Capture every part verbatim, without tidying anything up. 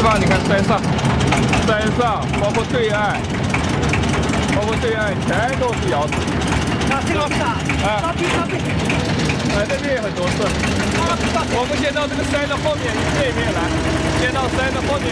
方你看山上，山上包括对岸，包括对岸全都是窑址。 啊，这个是啊， 啊， 那边那边， 哎，那边也很多是。我们先到这个山的后面这面来，先到山的后面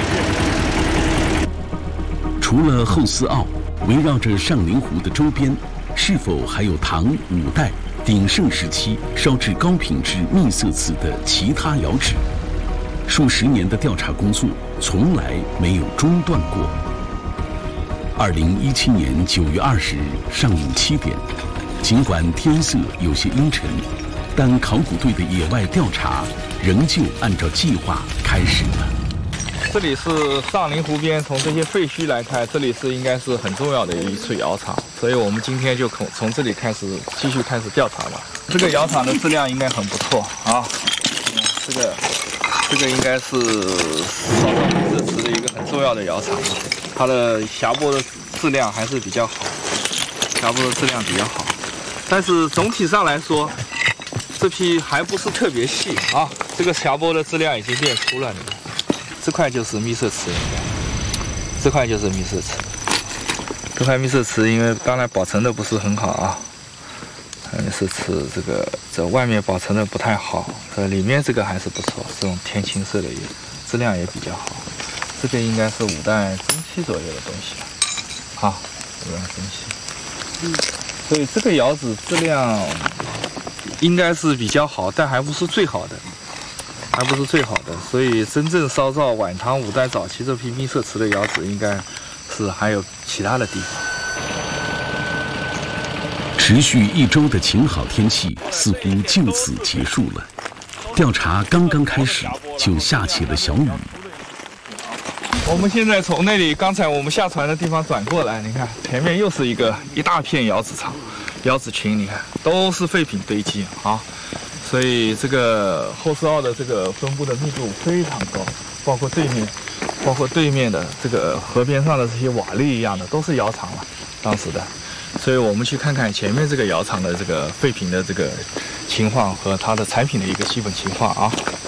去。 除了后思澳，围绕着上林湖的周边，是否还有唐、五代鼎盛时期烧制高品质秘色瓷的其他窑址？数十年的调查工作从来没有中断过。二零一七年九月二十日上午七点，尽管天色有些阴沉，但考古队的野外调查仍旧按照计划开始了。 这里是上林湖边，从这些废墟来看，这里是应该是很重要的一处窑厂，所以我们今天就从从这里开始继续开始调查吧。这个窑厂的质量应该很不错啊，这个这个应该是烧造秘色瓷的一个很重要的窑厂，它的匣钵的质量还是比较好，匣钵的质量比较好，但是总体上来说，这批还不是特别细啊。这个匣钵的质量已经变粗了，你看。这块就是秘色瓷，这块就是秘色瓷。这块秘色瓷因为当然保存的不是很好啊，秘色瓷这个这外面保存的不太好，这里面这个还是不错，这种天青色的也质量也比较好。这个应该是五代中期左右的东西了，啊，五代中期。嗯，所以这个窑址质量应该是比较好，但还不是最好的。还不是最好的，所以真正烧造晚唐五代早期这批秘色瓷的窑址，应该是还有其他的地方。 持续一周的晴好天气似乎就此结束了，调查刚刚开始就下起了小雨。 我们现在从那里刚才我们下船的地方转过来，你看前面又是一个一大片窑址场、窑址群，你看都是废品堆积啊。所以这个后思澳的这个分布的密度非常高，包括对面，包括对面的这个河边上的这些瓦砾一样的，都是窑厂了，当时的。所以我们去看看前面这个窑厂的这个废品的这个情况和它的产品的一个基本情况啊。